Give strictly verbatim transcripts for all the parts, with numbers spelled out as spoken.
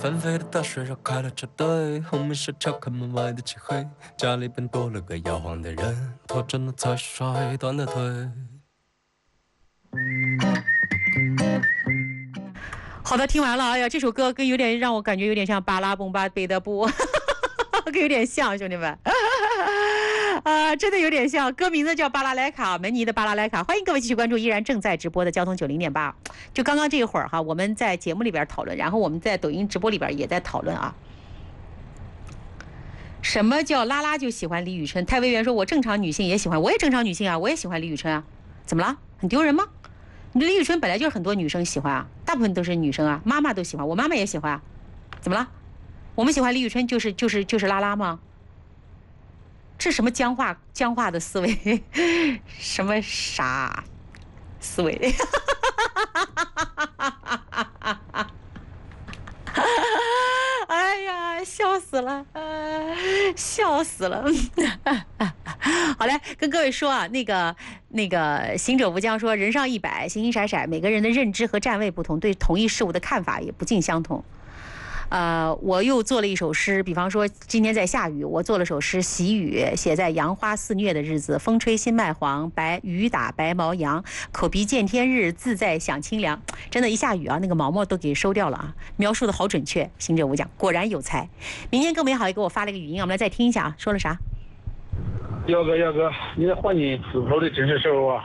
纷飞的大水绕开了车队，后面是敲开门外的漆黑，家里边多了个摇晃的人，拖着那才摔断的腿。 好的，听完了。哎呀，这首歌跟有点让我感觉有点像巴拉蹦巴贝的布，跟有点像，兄弟们。啊，真的有点像，歌名字叫《巴拉莱卡》，门尼的《巴拉莱卡》。欢迎各位继续关注依然正在直播的交通九零点八。就刚刚这一会儿哈，我们在节目里边讨论，然后我们在抖音直播里边也在讨论啊。什么叫拉拉就喜欢李宇春？太委员说，我正常女性也喜欢，我也正常女性啊，我也喜欢李宇春啊，怎么了？很丢人吗？你李宇春本来就是很多女生喜欢啊，大部分都是女生啊，妈妈都喜欢，我妈妈也喜欢啊，怎么了？我们喜欢李宇春就是就是就是拉拉吗？这什么僵化僵化的思维，什么傻思维？哎呀，笑死了，呃、笑死了！好嘞，跟各位说啊，那个那个行者无疆说，人上一百，形形色色，每个人的认知和站位不同，对同一事物的看法也不尽相同。呃，我又做了一首诗，比方说今天在下雨，我做了首诗《喜雨》，写在杨花肆虐的日子，风吹新麦黄，白雨打白毛羊，口鼻见天日，自在享清凉。真的，一下雨啊，那个毛毛都给收掉了啊，描述的好准确。行者无疆果然有才。明天更美好也给我发了一个语音，我们来再听一下啊，说了啥？ 耀哥，耀哥，你在换你死头的真实时候啊？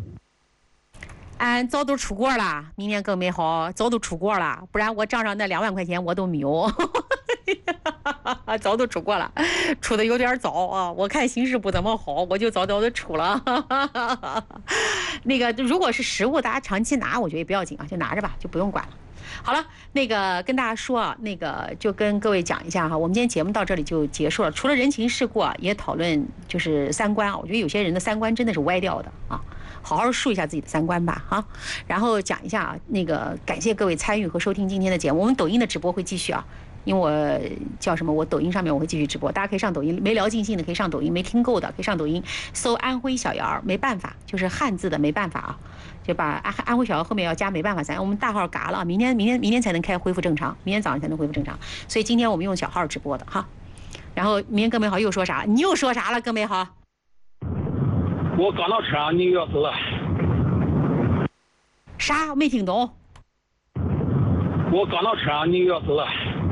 俺早都出国了，明年更美好，早都出国了，不然我账上那两万块钱我都没有。早都出国了，出的有点早啊！我看形势不怎么好，我就早早的出了。那个，如果是实物，大家长期拿，我觉得也不要紧啊，就拿着吧，就不用管了。好了，那个跟大家说啊，那个就跟各位讲一下哈，我们今天节目到这里就结束了。除了人情世故啊，也讨论就是三观啊，我觉得有些人的三观真的是歪掉的啊。好好树一下自己的三观吧，哈，然后讲一下啊，那个感谢各位参与和收听今天的节目。我们抖音的直播会继续啊，因为我叫什么，我抖音上面我会继续直播，大家可以上抖音，没聊尽兴的可以上抖音，没听够的可以上抖音搜安徽小姚，没办法，就是汉字的没办法啊，就把安安徽小姚后面要加没办法咱我们大号嘎了，明天明天明天才能开恢复正常，明天早上才能恢复正常，所以今天我们用小号直播的哈。然后明天更美好又说啥？你又说啥了？更美好？ 我刚到车上，你又要走了。 啥？没听懂。 我刚到车上，你又要走了。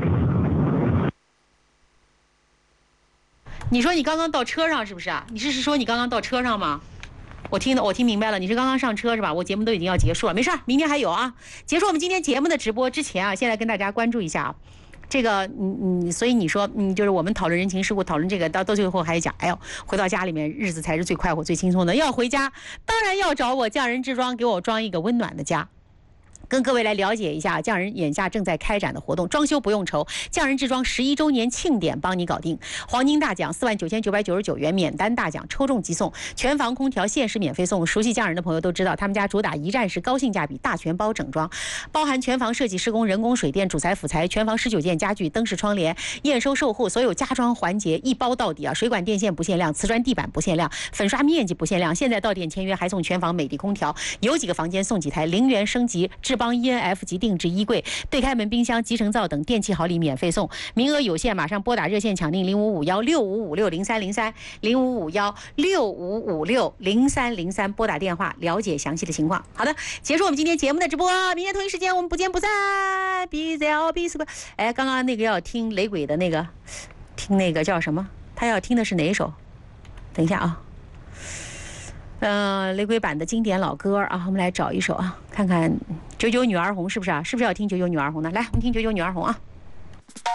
你说你刚刚到车上是不是啊？你是是说你刚刚到车上吗？我听的我听明白了，你是刚刚上车是吧？我节目都已经要结束了，没事，明天还有啊。结束我们今天节目的直播之前啊，先来跟大家关注一下啊。这个，嗯嗯，所以你说，嗯，就是我们讨论人情世故，讨论这个，到到最后还讲，哎呦，回到家里面，日子才是最快活、最轻松的。要回家，当然要找我匠人制装，给我装一个温暖的家。跟各位来了解一下匠人眼下正在开展的活动，装修不用愁，匠人制装十一周年庆典帮你搞定。黄金大奖四万九千九百九十九元，免单大奖抽中即送，全房空调限时免费送。熟悉匠人的朋友都知道，他们家主打一站式高性价比大全包整装，包含全房设计施工、人工水电、主材辅材，全房十九件家具、灯饰窗帘、验收售后所有家装环节一包到底啊！水管电线不限量，瓷砖地板不限量，粉刷面积不限量。现在到店签约还送全房美的空调，有几个房间送几台零元升级智邦 E N F 级定制衣柜、对开门冰箱、集成灶等电器好礼免费送，名额有限，马上拨打热线抢订零五五幺六五五六零三零三零五五幺六五五六零三零三，拨打电话了解详细的情况。好的，结束我们今天节目的直播，明天同一时间我们不见不散。B Z L B 四个，哎，刚刚那个要听雷鬼的那个，听那个叫什么？他要听的是哪一首？等一下啊。呃，雷鬼版的经典老歌啊，我们来找一首啊，看看《九九女儿红》是不是啊？是不是要听《九九女儿红》呢？来，我们听《九九女儿红》啊。